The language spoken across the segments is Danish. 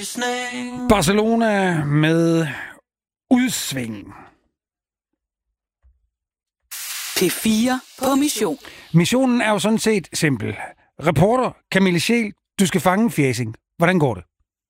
løsning. Barcelona med udsving. P4 på mission. Missionen er jo sådan set simpel. Reporter Camille Scheel, du skal fange en fjæsing. Hvordan går det?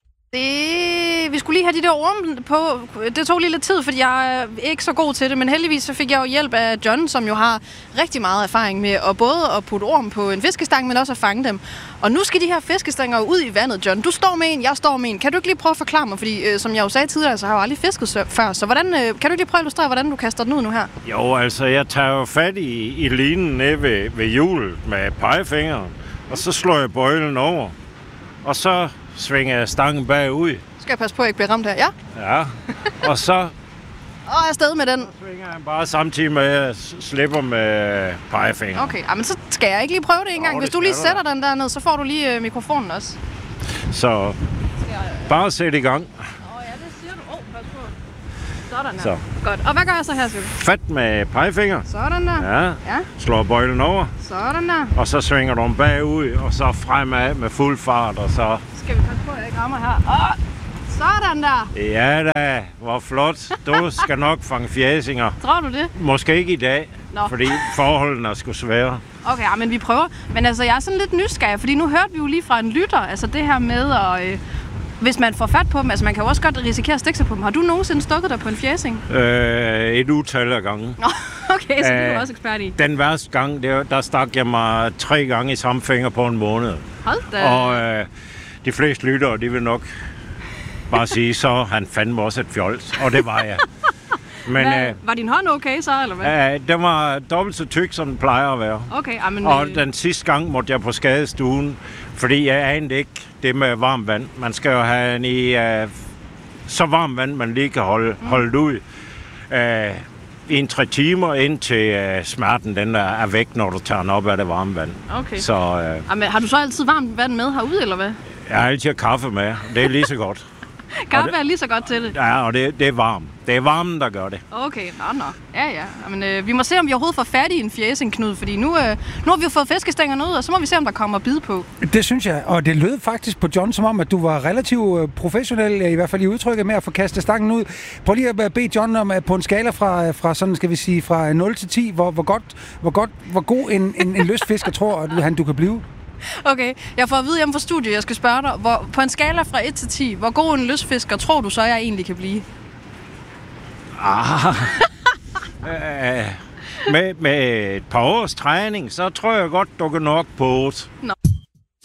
Vi skulle lige have de der orme på. Det tog lige lidt tid, fordi jeg er ikke så god til det, men heldigvis så fik jeg jo hjælp af John, som jo har rigtig meget erfaring med at putte orm på en fiskestang, men også at fange dem. Og nu skal de her fiskestanger ud i vandet, John. Du står med en, jeg står med en. Kan du ikke lige prøve at forklare mig, fordi som jeg jo sagde tidligere, så har jeg jo aldrig fisket før. Så kan du ikke lige prøve at illustrere, hvordan du kaster den ud nu her? Jo, altså jeg tager jo fat i linen nede ved hjulet med pegefingeren, og så slår jeg bøjlen over, og så svinger jeg stangen bagud. Skal jeg passe på, at jeg ikke bliver ramt her? Ja. Ja, og så... Og jeg er afsted med den. Så svinger jeg bare samtidig med, at jeg slipper med pegefingeren. Okay, men så skal jeg ikke lige prøve det en gang. Jo, hvis du lige sætter den der ned, så får du lige mikrofonen også. Så bare sæt i gang. Ja, det siger du. Pas på. Sådan her. Så. Godt. Og hvad gør jeg så her, siger du? Fat med pegefinger. Sådan der. Ja. Slår bøjlen over. Sådan der. Og så svinger du bagud, og så fremad med fuld fart, og så... Skal vi passe på, at jeg ikke rammer her. Sådan der. Ja da, hvor flot. Du skal nok fange fjæsinger. Tror du det? Måske ikke i dag, Nå. fordi forholdene er sgu svære. Okay, men vi prøver. Men altså, jeg er sådan lidt nysgerrig, fordi nu hørte vi jo lige fra en lytter, altså det her med at... hvis man får fat på dem, altså man kan jo også godt risikere at stikke sig på dem. Har du nogensinde stukket dig på en fjæsing? Et utal af gange. Okay, så det er du også ekspert i. Den værste gang, der stak jeg mig 3 gange i samme finger på en måned. Hold da. Og de fleste lyttere, de vil nok bare sige, så han fandme også et fjols. Og det var jeg. Men, var din hånd okay så, eller hvad? Den var dobbelt så tyk, som den plejer at være. Okay, og den sidste gang måtte jeg på skadestuen, fordi jeg anede ikke det med varmt vand. Man skal jo have en i så varmt vand, man lige kan holde ud i en 3 timer, indtil smerten den er væk, når du tager den op af det varme vand. Okay. Så, har du så altid varmt vand med herude, eller hvad? Jeg har altid kaffe med. Det er lige så godt. Kaffe er lige så godt til det? Ja, og det er varmt. Det er varmen, der gør det. Okay, nå. Ja. Men vi må se, om vi overhovedet får fat i en fjæsing, Knud, fordi nu har vi jo fået fiskestængerne ud, og så må vi se, om der kommer bid på. Det synes jeg, og det lød faktisk på John som om, at du var relativt professionel, i hvert fald i udtrykket med at få kastet stangen ud. Prøv lige at bede John om, på en skala fra sådan, skal vi sige, fra 0 til 10, hvor god en lystfisker tror han, du kan blive? Okay, jeg får at vide hjemme fra studiet, jeg skal spørge dig, på en skala fra 1 til 10, hvor god en lystfisker tror du så, jeg egentlig kan blive? Med et par års træning, så tror jeg godt, du kan nok på 8. Nå.